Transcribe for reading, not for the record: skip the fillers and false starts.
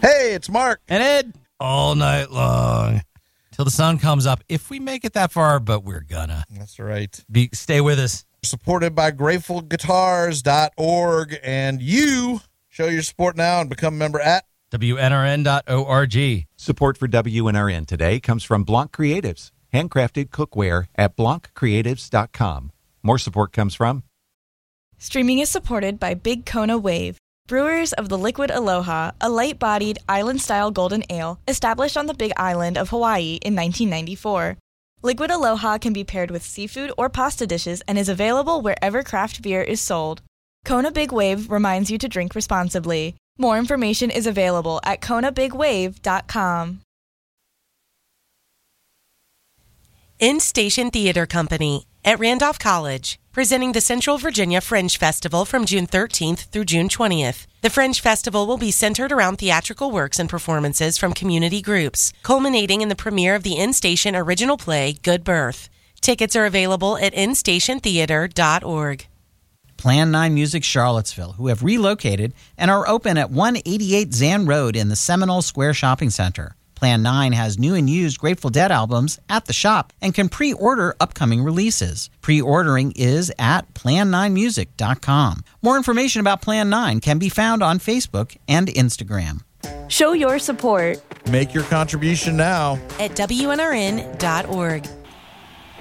Hey, it's Mark. And Ed. All night long. Till the sun comes up. If we make it that far, but we're gonna. That's right. Stay with us. Supported by GratefulGuitars.org. And you show your support now and become a member at WNRN.org. Support for WNRN today comes from Blanc Creatives, handcrafted cookware at blanccreatives.com. More support comes from Streaming is supported by Big Kona Wave, brewers of the Liquid Aloha, a light-bodied, island-style golden ale established on the Big Island of Hawaii in 1994. Liquid Aloha can be paired with seafood or pasta dishes and is available wherever craft beer is sold. Kona Big Wave reminds you to drink responsibly. More information is available at konabigwave.com. In Station Theater Company at Randolph College, presenting the Central Virginia Fringe Festival from June 13th through June 20th. The Fringe Festival will be centered around theatrical works and performances from community groups, culminating in the premiere of the In-Station original play, Good Birth. Tickets are available at instationtheater.org. Plan 9 Music Charlottesville, who have relocated and are open at 188 Zan Road in the Seminole Square Shopping Center. Plan 9 has new and used Grateful Dead albums at the shop and can pre-order upcoming releases. Pre-ordering is at plan9music.com. More information about Plan 9 can be found on Facebook and Instagram. Show your support. Make your contribution now At WNRN.org.